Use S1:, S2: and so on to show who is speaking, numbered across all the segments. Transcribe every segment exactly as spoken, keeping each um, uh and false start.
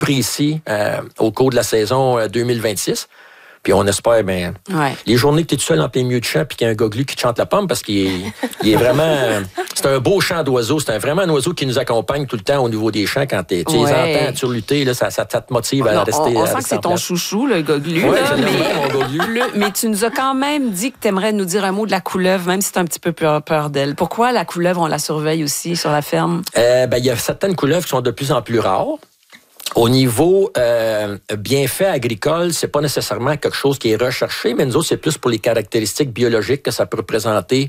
S1: précis euh, au cours de la saison euh, deux mille vingt-six. Puis on espère, ben,
S2: ouais.
S1: les journées que tu es tout seul en plein milieu de champ puis qu'il y a un goglu qui te chante la pomme parce qu'il est, il est vraiment... euh, c'est un beau chant d'oiseau. C'est un, vraiment un oiseau qui nous accompagne tout le temps au niveau des champs. Quand t'es, tu
S2: ouais.
S1: les entends turluter, là, ça, ça, ça te motive à
S2: non,
S1: rester...
S2: On, on
S1: à
S2: sent
S1: rester
S2: que c'est ton
S1: place.
S2: chouchou, le goglu.
S1: Ouais,
S2: là, mais,
S1: mon goglu.
S2: Le, mais tu nous as quand même dit que tu aimerais nous dire un mot de la couleuvre, même si tu as un petit peu peur, peur d'elle. Pourquoi la couleuvre, on la surveille aussi sur la ferme?
S1: Euh, ben, il y a certaines couleuvres qui sont de plus en plus rares. Au niveau euh, bienfait agricole, c'est pas nécessairement quelque chose qui est recherché, mais nous autres, c'est plus pour les caractéristiques biologiques que ça peut représenter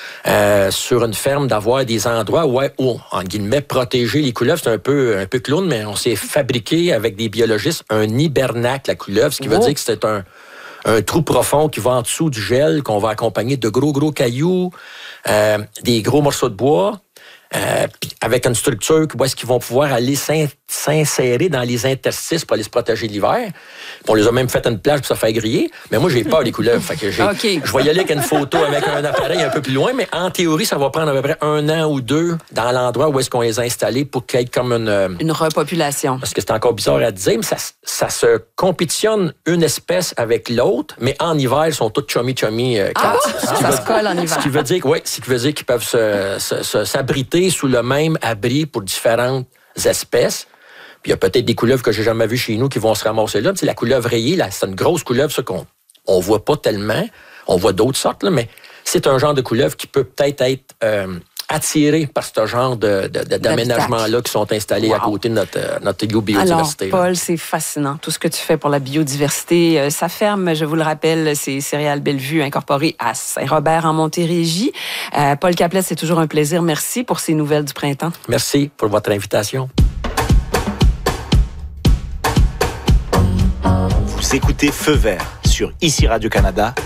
S1: euh, sur une ferme, d'avoir des endroits où, où, en guillemets, protéger les couleuvres. C'est un peu un peu clown, mais on s'est fabriqué avec des biologistes un hibernacle, la couleuvre, ce qui veut
S2: oh.
S1: dire que c'est un, un trou profond qui va en dessous du gel, qu'on va accompagner de gros, gros cailloux, euh, des gros morceaux de bois. Euh, puis avec une structure où est-ce qu'ils vont pouvoir aller s'in- s'insérer dans les interstices pour aller se protéger de l'hiver. Puis on les a même fait une plage pour se faire griller. Mais moi, j'ai peur des couleuvres. Fait que j'ai,
S2: okay.
S1: Je vais y aller avec une photo avec un appareil un peu plus loin, mais en théorie, ça va prendre à peu près un an ou deux dans l'endroit où est-ce qu'on les a installés pour qu'il y ait comme une...
S2: Une repopulation.
S1: Parce que c'est encore bizarre à dire, mais ça, ça se compétitionne une espèce avec l'autre, mais en hiver, ils sont tous chummy-chummy. Euh,
S2: ah, ce ça veut, se colle en hiver.
S1: Ce qui veut dire, oui, ce qui veut dire qu'ils peuvent se, se, se, s'abriter sous le même abri pour différentes espèces. Puis il y a peut-être des couleuvres que j'ai jamais vues chez nous qui vont se ramasser là. Tu sais, la couleuvre rayée, là, c'est une grosse couleuvre, ça qu'on on voit pas tellement. On voit d'autres sortes, là, mais c'est un genre de couleuvre qui peut peut-être être euh, attiré par ce genre de, de, de, d'aménagements-là qui sont installés wow. à côté de notre, notre îlot biodiversité.
S2: Alors, Paul, c'est fascinant, tout ce que tu fais pour la biodiversité. Euh, sa ferme, je vous le rappelle, c'est Céréales Bellevue, incorporée à Saint-Robert en Montérégie. Euh, Paul Caplet, c'est toujours un plaisir. Merci pour ces nouvelles du printemps.
S1: Merci pour votre invitation.
S3: Vous écoutez Feu vert sur Ici Radio-Canada